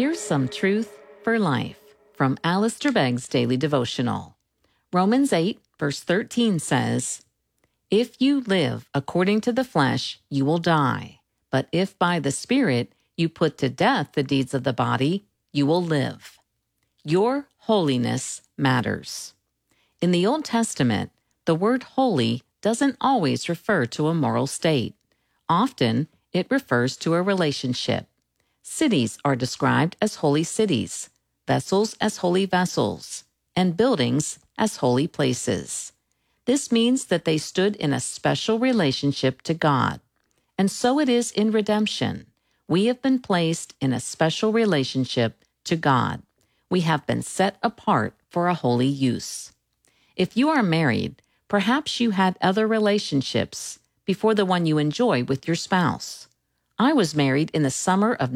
Here's some truth for life from Alistair Begg's Daily Devotional. Romans 8, verse 13 says, "If you live according to the flesh, you will die. But if by the Spirit you put to death the deeds of the body, you will live." Your holiness matters. In the Old Testament, the word holy doesn't always refer to a moral state. Often, it refers to a relationship. Cities are described as holy cities, vessels as holy vessels, and buildings as holy places. This means that they stood in a special relationship to God. And so it is in redemption. We have been placed in a special relationship to God. We have been set apart for a holy use. If you are married, perhaps you had other relationships before the one you enjoy with your spouse. I was married in the summer of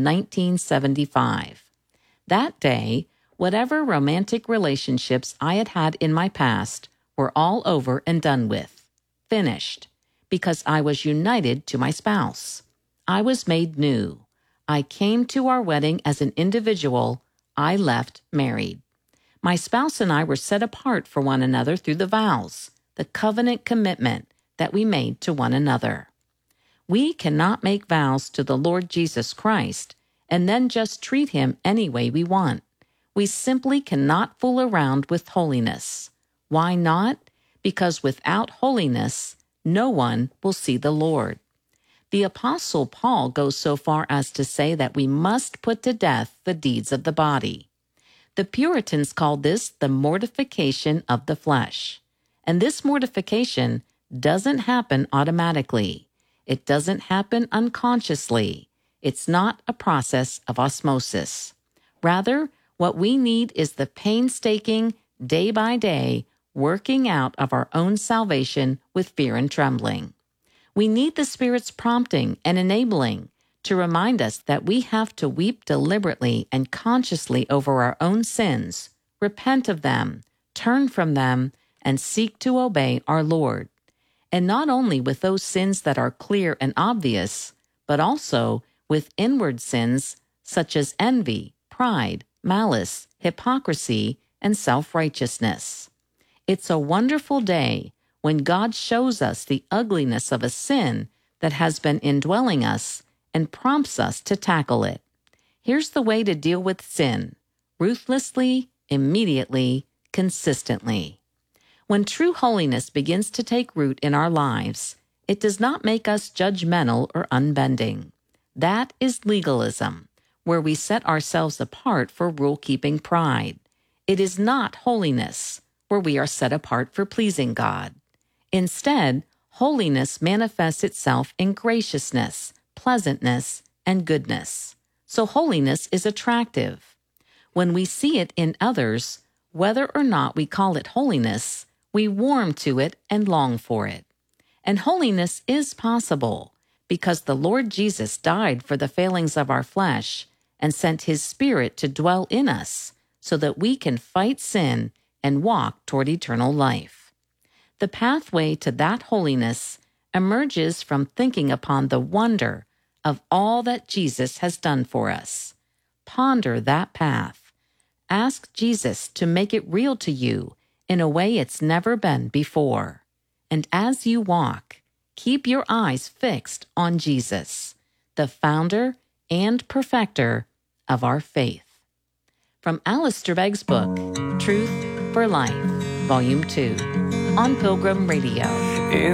1975. That day, whatever romantic relationships I had had in my past were all over and done with, finished, because I was united to my spouse. I was made new. I came to our wedding as an individual. I left married. My spouse and I were set apart for one another through the vows, the covenant commitment that we made to one another. We cannot make vows to the Lord Jesus Christ and then just treat him any way we want. We simply cannot fool around with holiness. Why not? Because without holiness, no one will see the Lord. The Apostle Paul goes so far as to say that we must put to death the deeds of the body. The Puritans called this the mortification of the flesh. And this mortification doesn't happen automatically. It doesn't happen unconsciously. It's not a process of osmosis. Rather, what we need is the painstaking, day-by-day working out of our own salvation with fear and trembling. We need the Spirit's prompting and enabling to remind us that we have to weep deliberately and consciously over our own sins, repent of them, turn from them, and seek to obey our Lord. And not only with those sins that are clear and obvious, but also with inward sins such as envy, pride, malice, hypocrisy, and self-righteousness. It's a wonderful day when God shows us the ugliness of a sin that has been indwelling us and prompts us to tackle it. Here's the way to deal with sin: ruthlessly, immediately, consistently. When true holiness begins to take root in our lives, it does not make us judgmental or unbending. That is legalism, where we set ourselves apart for rule-keeping pride. It is not holiness, where we are set apart for pleasing God. Instead, holiness manifests itself in graciousness, pleasantness, and goodness. So holiness is attractive. When we see it in others, whether or not we call it holiness, we warm to it and long for it. And holiness is possible because the Lord Jesus died for the failings of our flesh and sent his Spirit to dwell in us so that we can fight sin and walk toward eternal life. The pathway to that holiness emerges from thinking upon the wonder of all that Jesus has done for us. Ponder that path. Ask Jesus to make it real to you in a way it's never been before. And as you walk, keep your eyes fixed on Jesus, the founder and perfecter of our faith. From Alistair Begg's book, Truth for Life, Volume 2, on Pilgrim Radio.